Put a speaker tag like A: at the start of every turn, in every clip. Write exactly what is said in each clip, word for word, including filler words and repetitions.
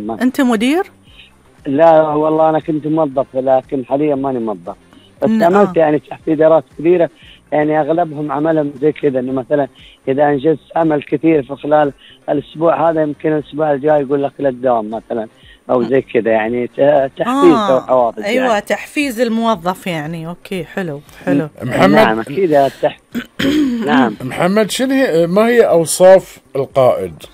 A: ما.
B: انت مدير؟
A: لا والله انا كنت موظف، لكن حاليا ماني موظف، بس عملت يعني تحت ادارات كبيره، يعني اغلبهم عملهم زي كذا، انه مثلا اذا انجزت عمل كثير في خلال الاسبوع هذا، يمكن الاسبوع الجاي يقول لك لا تداوم مثلا، او زي كذا، يعني تحفيز او
B: آه
A: حوافز.
B: ايوه
A: يعني.
B: تحفيز الموظف يعني. اوكي حلو حلو.
C: محمد.
A: نعم اكيد التح... نعم
C: محمد، شنو هي ما هي اوصاف القائد؟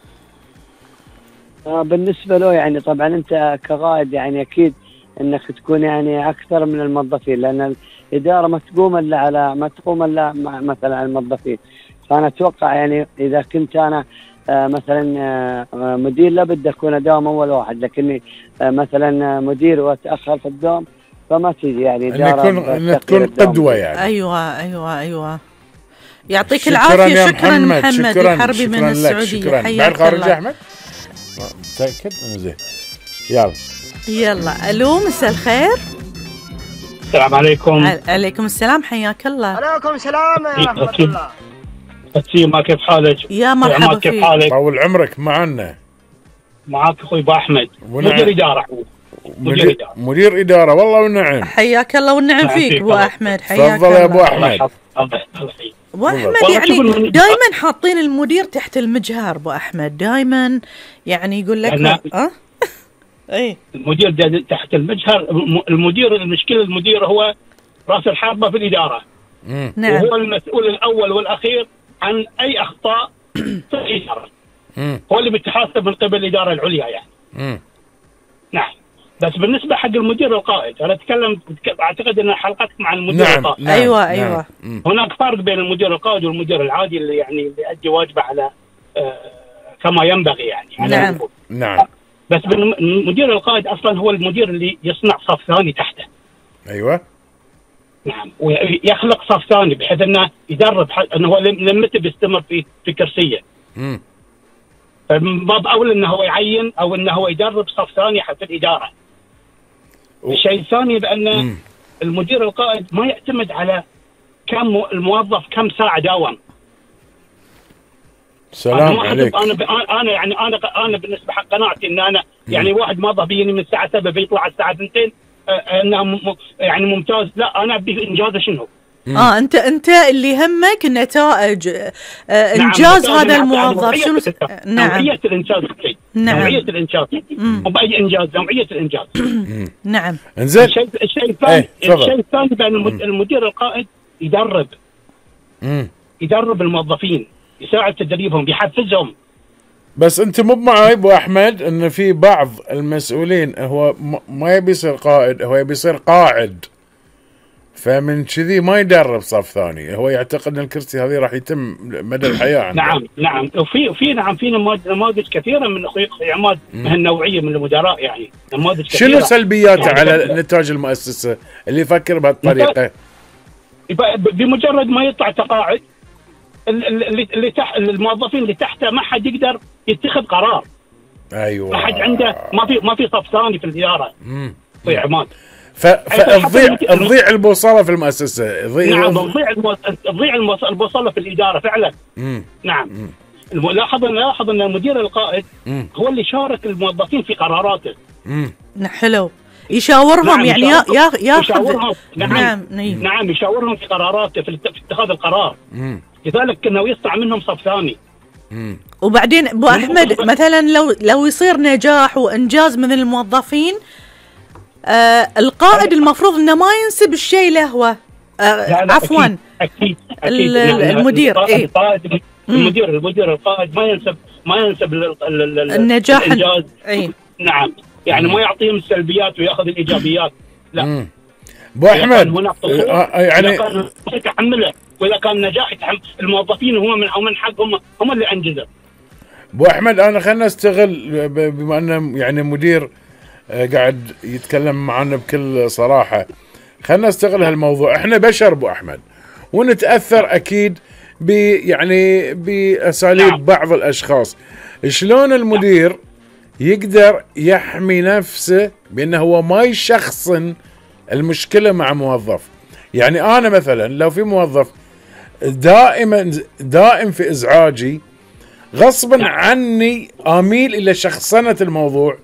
A: آه بالنسبه له يعني طبعا انت كقائد يعني اكيد انك تكون يعني اكثر من الموظفين، لان الاداره ما تقوم الا على ما تقوم الا مع مثلا الموظفين. فانا اتوقع يعني اذا كنت انا آه مثلا آه مدير لابد اكون اداوم اول واحد، لكني آه مثلا مدير واتاخر في الدوام فما تيجي يعني اداره
C: ان ان تكون قدوه يعني.
B: ايوه ايوه ايوه. يعطيك
C: شكراً
B: العافيه.
C: يا
B: شكرا
C: محمد.
B: محمد
C: شكراً
B: الحربي
C: شكراً
B: من
C: لك.
B: السعوديه.
C: شكرا. بعد خارج يا احمد متاكد زين. يلا
B: يلا الو مساء الخير.
D: السلام عليكم.
B: عليكم السلام حياك الله.
E: عليكم السلام ورحمة الله.
D: أسيما كيف حالك؟
B: يا مرحبا
D: كيف
B: فيك.
D: حالك؟
C: طول عمرك معنا.
D: معاك أخوي أبو أحمد مدير إدارة.
C: مدير إدارة. مدير إدارة والله والنعم.
B: حياك الله والنعم فيك أبو أحمد. حياك
C: تفضل يا أبو أحمد.
B: أبو أحمد يعني دائما حاطين المدير تحت المجهر. أبو أحمد دائما يعني يقول لك أه؟ ايه
D: المدير تحت المجهر. المدير المشكلة المدير هو رأس الحربة في الإدارة.
C: مم.
B: نعم.
D: وهو المسؤول الأول والأخير عن أي أخطاء في الإدارة.
C: مم.
D: هو اللي بيتحاسب من قبل الإدارة العليا يعني.
C: مم.
D: نعم. بس بالنسبة حق المدير القائد، أنا أتكلم أعتقد أن حلقتك مع المدير
B: نعم.
D: القائد.
B: نعم. أيوة أيوة.
D: نعم. هناك فرق بين المدير القائد والمدير العادي اللي يعني اللي يؤدي واجبه على آه كما ينبغي يعني.
C: نعم. نعم.
D: بس المدير القائد أصلا هو المدير اللي يصنع صف ثاني تحته.
C: أيوة.
D: نعم. ويخلق صف ثاني بحيث أنه يدرب أنه هو لما بيستمر في في كرسية.
C: امم.
D: فمن باب أولى أنه هو يعين أو أنه هو يدرب صف ثاني حتى الإدارة. الشيء الثاني بأن مم. المدير القائد ما يعتمد على كم الموظف كم ساعة داوم.
C: سلام أنا عليك.
D: أنا أنا يعني أنا أنا بالنسبة حق قناعتي إن أنا يعني مم. واحد موظف بيجي من الساعة سبعة بيطلع الساعة اثنتين انه يعني ممتاز. لا انا ابي انجازه شنو؟
B: اه انت انت اللي يهمك النتائج آه انجاز نعم. هذا الموظف شنو؟
D: نعم. نوعيه الانجاز.
B: نعم.
D: نوعيه الانجاز مو باي انجاز، نوعيه الانجاز.
B: نعم.
C: انزين.
D: الشيء الشيء الثاني الشيء الثاني بان المدير القائد يدرب
C: مم.
D: يدرب الموظفين، يساعد تدريبهم، يحفزهم.
C: بس انت مو معي ابو احمد ان في بعض المسؤولين هو ما يبي يصير قائد، هو يبي يصير قاعد، فمن كذي ما يدرب صف ثاني، هو يعتقد ان الكرسي هذه راح يتم مدى الحياه عنده.
D: نعم نعم. وفي في نعم في نماذج كثيره من اخوي عماد من هالنوعيه من المدراء يعني نماذج كثيره.
C: شنو سلبياته يعني على نتاج المؤسسه اللي يفكر بهالطريقه؟
D: بمجرد ما يطلع تقاعد اللي اللي تحت الموظفين اللي تحته ما حد يقدر يتخذ قرار.
C: ايوه.
D: ما حد عنده ما في ما في صف ثاني في الاداره.
C: امم.
D: في عماد.
C: فتضيع تضيع البوصله في المؤسسه.
D: تضيع نعم تضيع تضيع البوصله في الاداره فعلا.
C: امم.
D: نعم. لاحظ لاحظ ان المدير القائد
C: مم.
D: هو اللي يشارك الموظفين في قراراته.
C: امم.
B: حلو. يشاورهم نعم يعني يا يا
D: يشاورهم. نعم.
B: نعم.
D: نعم. نعم يشاورهم في قراراته في اتخاذ القرار.
C: امم.
D: لذلك انه يصنع منهم صف ثاني.
C: امم.
B: وبعدين ابو احمد مثلا لو لو يصير نجاح وانجاز من الموظفين، آه القائد المفروض انه ما ينسب الشيء له هو. آه عفوا.
D: اكيد اكيد,
B: أكيد. المدير
D: ايه المدير المدير القائد ما ينسب ما ينسب
B: النجاح
D: الانجاز.
B: اي
D: نعم. يعني ما يعطيهم السلبيات وياخذ الايجابيات. لا.
C: ابو احمد
D: يعني يتحمله، واذا كان نجاح يتحمل الموظفين هم من هم من حقهم هم اللي انجزوا.
C: ابو احمد انا خلنا استغل بما انه يعني مدير قاعد يتكلم معنا بكل صراحه، خلنا نستغل هالموضوع. احنا بشر ابو احمد ونتاثر اكيد ب يعني باساليب نعم. بعض الاشخاص. شلون المدير نعم. يقدر يحمي نفسه بانه هو ما يشخصن المشكله مع موظف؟ يعني انا مثلا لو في موظف دائما دائم في ازعاجي، غصبا نعم. عني اميل الى شخصنه الموضوع